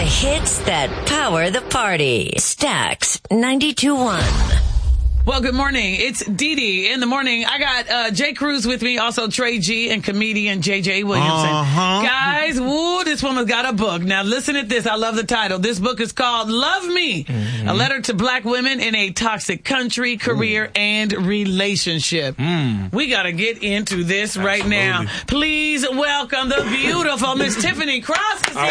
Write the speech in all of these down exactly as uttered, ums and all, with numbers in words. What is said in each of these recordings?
hits that power the party. Stax ninety-two point one. Well, good morning. It's Dee Dee in the morning. I got uh, Jay Cruz with me, also Trey G and comedian J J Williamson. Uh-huh. Guys, woo, this woman's got a book. Now, listen at this. I love the title. This book is called Love Me, mm-hmm. a letter to black women in a toxic country, career, Ooh. and relationship. Mm. We got to get into this Absolutely. right now. Please welcome the beautiful Miss Tiffany Cross. All right.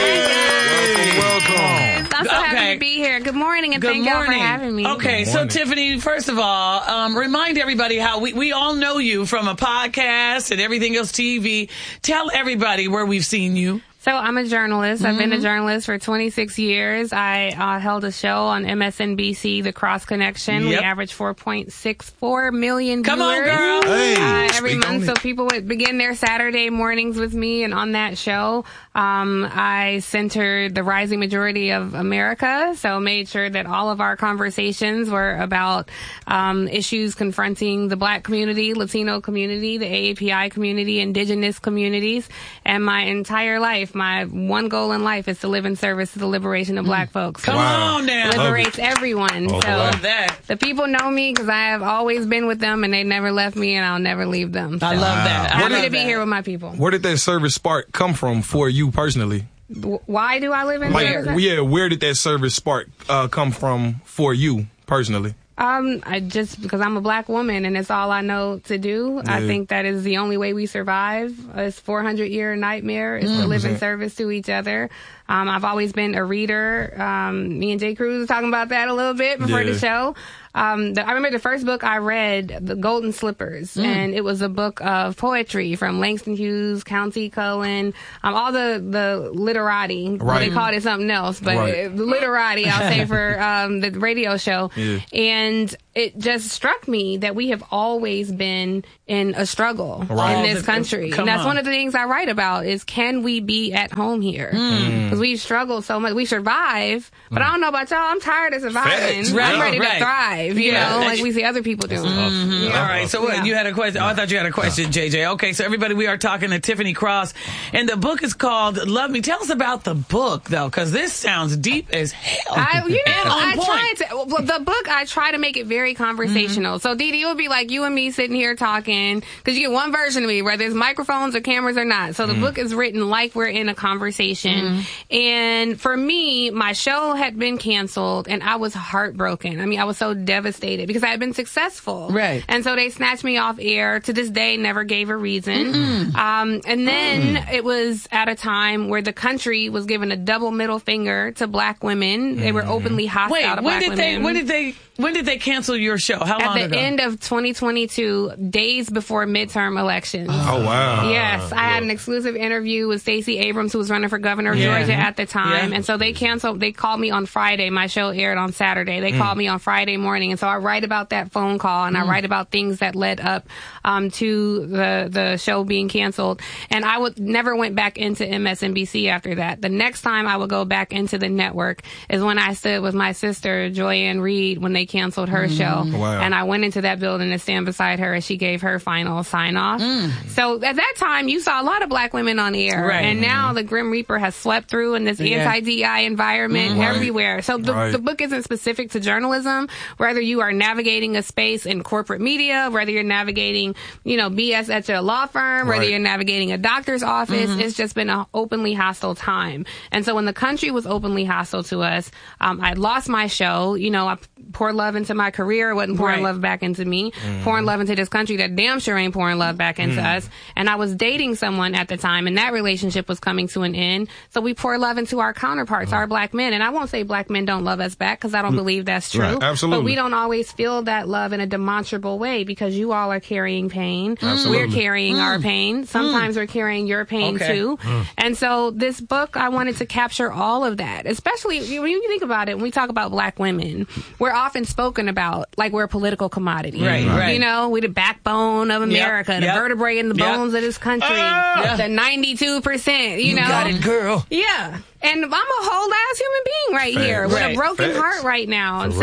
Hey. Welcome, welcome. I'm so okay. happy to be here. Good morning, and Good thank morning. y'all for having me. Okay, so Tiffany, first of all, um, remind everybody how we, we all know you from a podcast and everything else T V. Tell everybody where we've seen you. So I'm a journalist. Mm-hmm. I've been a journalist for twenty-six years. I uh, held a show on M S N B C, The Cross Connection. Yep. We averaged four point six four million viewers. Come on, girl. Hey, uh, every month. So people would begin their Saturday mornings with me. And on that show, um, I centered the rising majority of America. So made sure that all of our conversations were about um, issues confronting the Black community, Latino community, the A A P I community, indigenous communities. And my entire life, my one goal in life is to live in service to the liberation of Black folks. Come wow. on now. Liberates everyone. Oh, so love that. The people know me because I have always been with them and they never left me and I'll never leave them. So I love that. I'm happy happy to that. be here with my people. Where did that service spark come from for you personally? Why do I live in like, service? Yeah, where did that service spark uh, come from for you personally? Um, I just because I'm a Black woman and it's all I know to do. Yeah. I think that is the only way we survive. This four hundred year nightmare is mm-hmm. to live in service to each other. Um, I've always been a reader. Um, me and Jay Cruz were talking about that a little bit before yeah. the show. Um, the, I remember the first book I read, The Golden Slippers, mm. and it was a book of poetry from Langston Hughes, Countee Cullen, um, all the, the literati. Right. Well, they called it something else, but right. the literati, I'll say, for um, the radio show. Yeah. And it just struck me that we have always been in a struggle right. in this country. Come and that's on. one of the things I write about is, can we be at home here? Because mm. we've struggled so much. We survive, but mm. I don't know about y'all. I'm tired of surviving. Right, I'm ready right. to thrive. You Yeah, know, that's- like we see other people doing. Mm-hmm. Yeah. All right, so what, Yeah. you had a question? Oh, I thought you had a question, J J. Okay, so everybody, we are talking to Tiffany Cross, and the book is called Love Me. Tell us about the book, though, because this sounds deep as hell. I, you know, And on I point. tried to. Well, the book, I try to make it very conversational. Mm-hmm. So, Dee Dee, it would be like you and me sitting here talking, because you get one version of me, whether it's microphones or cameras or not. So, the mm-hmm. book is written like we're in a conversation. Mm-hmm. And for me, my show had been canceled, and I was heartbroken. I mean, I was so devastated because I had been successful. Right. And so they snatched me off air. To this day, never gave a reason. Mm-hmm. Um, and then mm. it was at a time where the country was giving a double middle finger to Black women. They were openly hostile Wait, to when Black did women. they? When did they? When did they cancel your show? How At long the ago? end of twenty twenty-two, days before midterm elections. Oh, wow. Yes, I had an exclusive interview with Stacey Abrams, who was running for governor of Yeah. Georgia at the time. Yeah. And so they canceled, they called me on Friday. My show aired on Saturday. They mm. called me on Friday morning. And so I write about that phone call and mm. I write about things that led up um, to the, the show being canceled. And I would never went back into M S N B C after that. The next time I would go back into the network is when I stood with my sister, Joyanne Reed, when they canceled her mm. show. Wow. And I went into that building to stand beside her as she gave her final sign off. Mm. So at that time, you saw a lot of Black women on air. Right. And now the Grim Reaper has swept through in this Yeah. anti-D E I environment Right. everywhere. So the, Right. the book isn't specific to journalism. Whether you are navigating a space in corporate media, whether you're navigating, you know, B S at your law firm, whether Right. you're navigating a doctor's office, Mm-hmm. it's just been an openly hostile time. And so when the country was openly hostile to us, um, I lost my show. You know, I poured love into my career. It wasn't pouring Right. love back into me. Mm. Pouring love into this country that damn sure ain't pouring love back into Mm. us. And I was dating someone at the time, and that relationship was coming to an end. So we pour love into our counterparts, mm. our Black men. And I won't say Black men don't love us back, because I don't believe that's true. Right. Absolutely. But we don't always feel that love in a demonstrable way, because you all are carrying pain. Absolutely. We're carrying Mm. our pain. Sometimes mm. we're carrying your pain Okay. too. Mm. And so this book, I wanted to capture all of that, especially when you think about it, when we talk about Black women, we're often spoken about like we're a political commodity. Right, right. You know, we're the backbone of America, Yep, the yep, vertebrae in the yep. bones of this country, Ah! the ninety-two percent, you, know. got it, girl. Yeah. And I'm a whole ass human being right Fact. here with Right. a broken Facts. heart right now. And For so real.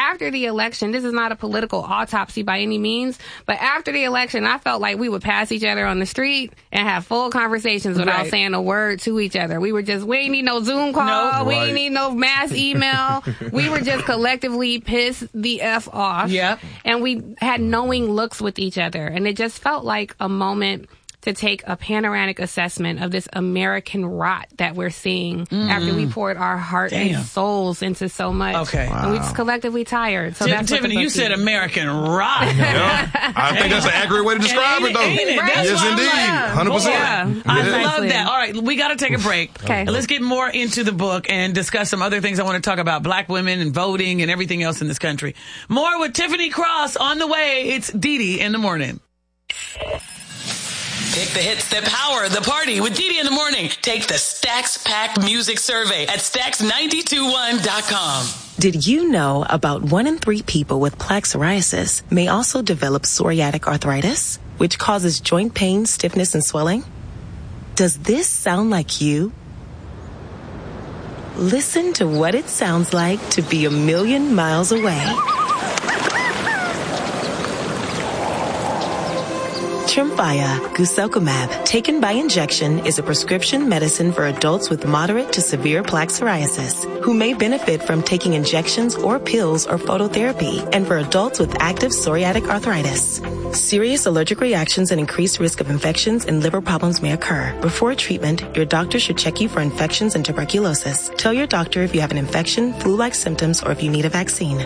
after the election, this is not a political autopsy by any means, but after the election, I felt like we would pass each other on the street and have full conversations without Right. saying a word to each other. We were just, we ain't need no Zoom call. Nope. We Right. ain't need no mass email. We were just collectively pissed the F off. Yep. And we had knowing looks with each other. And it just felt like a moment to take a panoramic assessment of this American rot that we're seeing mm. after we poured our heart Damn. and souls into so much. Okay. Wow. And we just collectively tired. So T- that's what Tiffany, the you book said is. American rot. Yeah. I think that's an accurate way to describe Ain't it, though. ain't it? That's Yes, why I'm indeed. like, one hundred percent. Yeah. Yeah. I Yeah. love that. All right, we got to take a break. Okay. Let's get more into the book and discuss some other things I want to talk about, black women and voting and everything else in this country. More with Tiffany Cross on the way. It's Dee Dee in the morning. Pick the hits that power the party with Dee Dee in the morning. Take the Stax Pack Music Survey at stax nine two one dot com. Did you know about one in three people with plaque psoriasis may also develop psoriatic arthritis, which causes joint pain, stiffness, and swelling? Does this sound like you? Listen to what it sounds like to be a million miles away. Tremfya guselkumab, taken by injection, is a prescription medicine for adults with moderate to severe plaque psoriasis who may benefit from taking injections or pills or phototherapy, and for adults with active psoriatic arthritis. Serious allergic reactions and increased risk of infections and liver problems may occur. Before treatment, your doctor should check you for infections and tuberculosis. Tell your doctor if you have an infection, flu-like symptoms, or if you need a vaccine.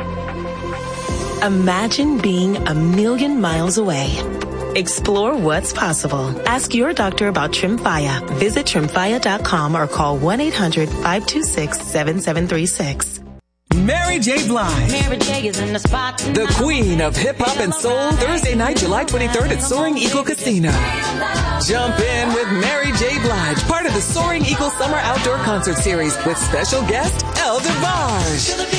Imagine being a million miles away. Explore what's possible. Ask your doctor about Tremfya. Visit tremfya dot com or call one eight hundred five two six seven seven three six. Mary J. Blige, Mary J. is in the spot. the queen of hip-hop and soul, Thursday night, July twenty-third at Soaring Eagle Casino. Jump in with Mary J. Blige, part of the Soaring Eagle Summer Outdoor Concert Series with special guest El DeBarge.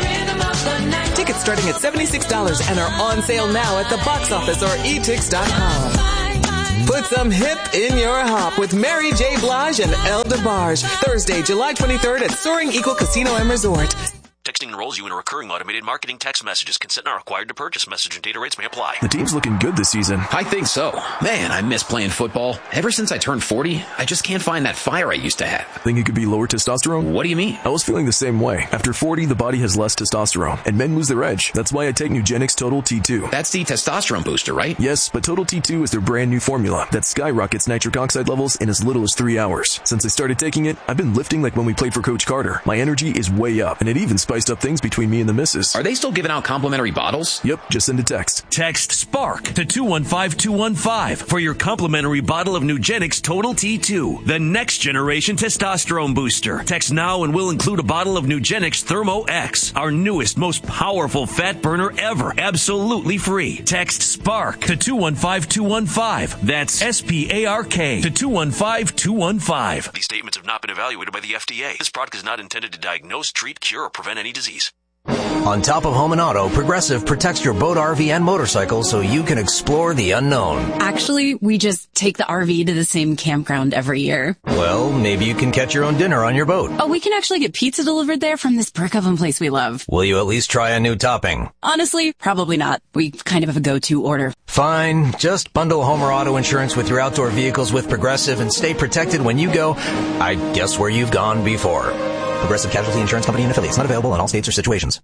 Tickets starting at seventy-six dollars and are on sale now at the box office or e tix dot com. Put some hip in your hop with Mary J. Blige and El DeBarge. Thursday, July twenty-third at Soaring Eagle Casino and Resort. Texting enrolls you in a recurring automated marketing text messages. Consent not required to purchase. Message and data rates may apply. The team's looking good this season. I think so. Man, I miss playing football. Ever since I turned forty, I just can't find that fire I used to have. Think it could be lower testosterone? What do you mean? I was feeling the same way. After forty, the body has less testosterone, and men lose their edge. That's why I take Nugenix Total T two. That's the testosterone booster, right? Yes, but Total T two is their brand new formula that skyrockets nitric oxide levels in as little as three hours. Since I started taking it, I've been lifting like when we played for Coach Carter. My energy is way up, and it even spiced up things between me and the missus. Are they still giving out complimentary bottles? Yep, just send a text. Text SPARK to two one five two one five for your complimentary bottle of Nugenix Total T two, the next generation testosterone booster. Text now and we'll include a bottle of Nugenix Thermo X, our newest, most powerful fat burner ever, absolutely free. Text SPARK to two one five two one five. That's S P A R K to two one five two one five. These statements have not been evaluated by the F D A. This product is not intended to diagnose, treat, cure, or prevent any disease. On top of home and auto, Progressive protects your boat, R V, and motorcycle so you can explore the unknown. Actually, we just take the R V to the same campground every year. Well, maybe you can catch your own dinner on your boat. Oh, we can actually get pizza delivered there from this brick oven place we love. Will you at least try a new topping? Honestly, probably not. We kind of have a go-to order. Fine. Just bundle home or auto insurance with your outdoor vehicles with Progressive and stay protected when you go, I guess, where you've gone before. Progressive Casualty Insurance Company and affiliates. Not available in all states or situations.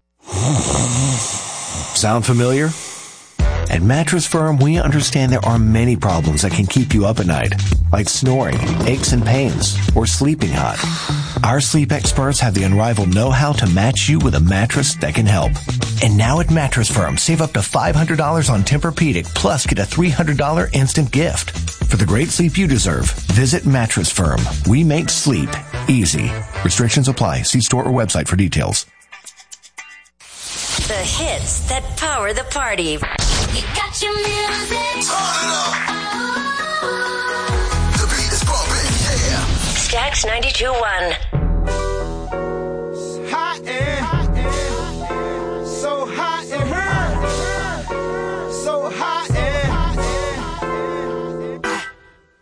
Sound familiar? At Mattress Firm, we understand there are many problems that can keep you up at night, like snoring, aches and pains, or sleeping hot. Our sleep experts have the unrivaled know-how to match you with a mattress that can help. And now at Mattress Firm, save up to five hundred dollars on Tempur-Pedic, plus get a three hundred dollars instant gift. For the great sleep you deserve, visit Mattress Firm. We make sleep easy. Restrictions apply. See store or website for details. The hits that power the party. You got your music. Turn it up. The beat is bumping, yeah. Stax ninety-two point one.